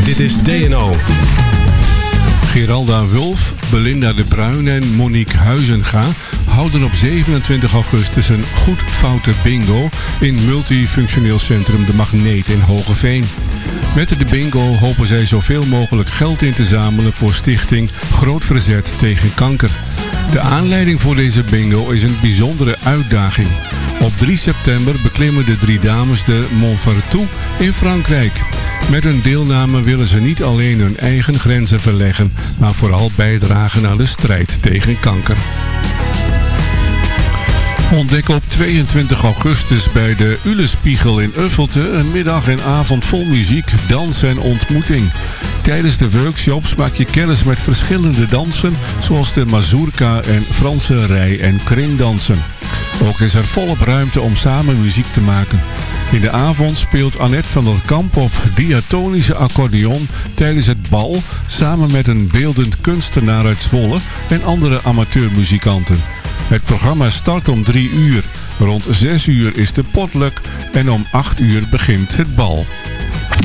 Dit is DNO. Geralda Wulf, Belinda de Bruin en Monique Huizenga houden op 27 augustus een goed-foute bingo in multifunctioneel centrum De Magneet in Hoogeveen. Met de bingo hopen zij zoveel mogelijk geld in te zamelen voor stichting Groot Verzet tegen Kanker. De aanleiding voor deze bingo is een bijzondere uitdaging. Op 3 september beklimmen de 3 dames de Mont Ventoux in Frankrijk. Met hun deelname willen ze niet alleen hun eigen grenzen verleggen, maar vooral bijdragen aan de strijd tegen kanker. Ontdek op 22 augustus bij de Ulespiegel in Uffelte een middag en avond vol muziek, dans en ontmoeting. Tijdens de workshops maak je kennis met verschillende dansen, zoals de mazurka en Franse rij- en kringdansen. Ook is er volop ruimte om samen muziek te maken. In de avond speelt Annette van der Kamp op diatonische accordeon tijdens het bal, samen met een beeldend kunstenaar uit Zwolle en andere amateurmuzikanten. Het programma start om 3 uur. Rond 6 uur is de potluck en om 8 uur begint het bal.